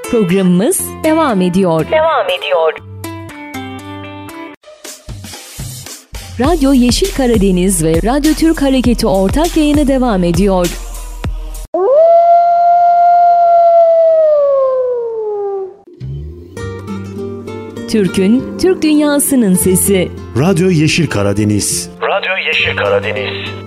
Programımız devam ediyor. Radyo Yeşil Karadeniz ve Radyo Türk Hareketi ortak yayını devam ediyor. Türk dünyasının sesi. Radyo Yeşil Karadeniz. Radyo Yeşil Karadeniz.